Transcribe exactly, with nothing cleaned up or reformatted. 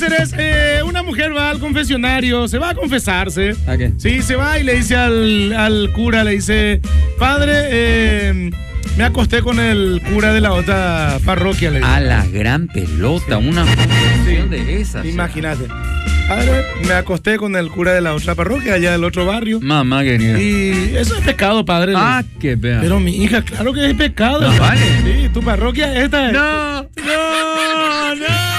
Es, eh, una mujer va al confesionario, se va a confesarse. ¿A qué? Sí, se va y le dice al, al cura, le dice, padre, eh, me acosté con el cura de la otra parroquia. Le dice. A la gran pelota, sí. Una confesión sí. de esas. Imagínate. Padre, me acosté con el cura de la otra parroquia, allá del otro barrio. Mamá querida. Y eso es pecado, padre. Ah, qué pena. Pero mi hija, claro que es pecado. No, vale. Sí, tu parroquia esta es. No, no, no.